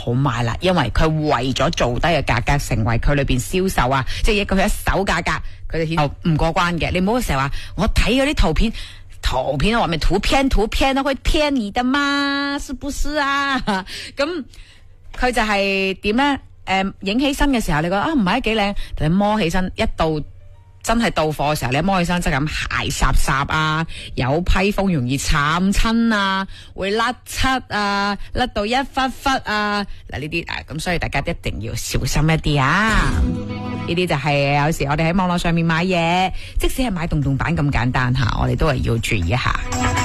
好買啦，因為佢為咗做低嘅價格，成為佢裏邊銷售啊，即係一個佢一手價格，佢哋顯唔過關嘅。你唔好成日話我睇嗰啲圖片話咪圖片都會騙你的嘛，是不是啊？咁佢就係點咧？影起身嘅時候，你覺得啊唔係幾靚，但係摸起身一到真係到貨嘅時候，你一摸起身即係咁鞋霎霎啊，有批風容易慘親啊，會甩漆啊，甩到一忽忽啊，嗱呢啲咁所以大家一定要小心一啲啊！呢啲就係有時我哋喺網絡上面買嘢，即使係買洞洞板咁簡單吓，我哋都係要注意一下。